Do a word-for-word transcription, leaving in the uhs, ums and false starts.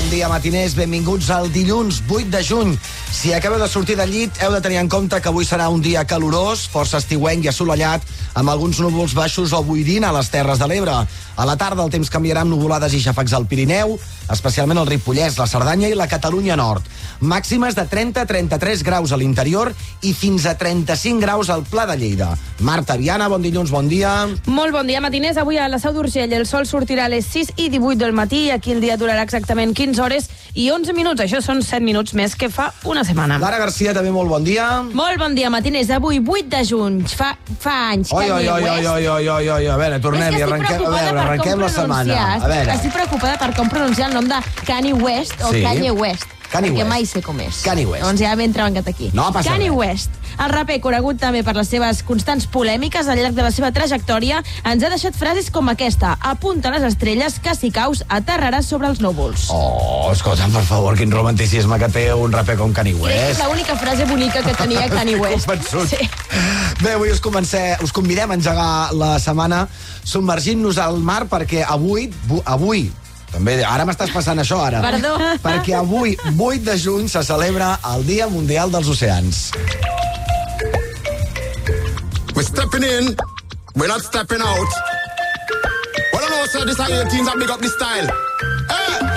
dia, matiners. Benvinguts al dilluns vuit de juny. Si acabeu de sortir del llit, heu de tenir en compte que avui serà un dia calorós, força estiuenc i assolellat, amb alguns núvols baixos o boirina a les Terres de l'Ebre. A la tarda el temps canviarà amb nuvolades i xàfecs al Pirineu, especialment el Ripollès, la Cerdanya i la Catalunya Nord. Màximes de trenta a trenta-tres graus a l'interior i fins a trenta-cinc graus al Pla de Lleida. Marta Viana, bon dilluns, bon dia. Molt bon dia, matiners. Avui a la Seu d'Urgell el sol sortirà a les sis i divuit del matí i aquí el dia durarà exactament quinze hores i onze minuts. Això són set minuts més que fa una setmana. Lara Garcia, també molt bon dia. Molt bon dia, matiners. Avui, vuit de juny, fa, fa anys, Oi, oi, Kanye oi, West. oi, oi, oi, oi, a veure, tornem-hi, arrenquem, a veure, arrenquem la setmana. A veure. Estic preocupada per com pronunciar el nom de Kanye West o Sí. Kanye West. Kanye perquè West. mai sé com és. Kanye West. Doncs ja m'he entrebancat aquí. No passa Kanye res. West, el raper conegut també per les seves constants polèmiques al llarg de la seva trajectòria, ens ha deixat frases com aquesta: apunta les estrelles que si caus aterraràs sobre els núvols. Oh, escolta'm, per favor, quin romanticisme que té un raper com Kanye Crec que és West. l'única frase bonica que tenia Kanye West. Convençut. Sí. Bé, avui us, comencé, us convidem a engegar la setmana submergint-nos al mar perquè avui, bu, avui, també, ara m'estàs passant això, ara. Perdó. Perquè avui, vuit de juny, se celebra el Dia Mundial dels Oceans. We're stepping in, we're not stepping out. Well, I know, sir, this is eighteens that big up the style.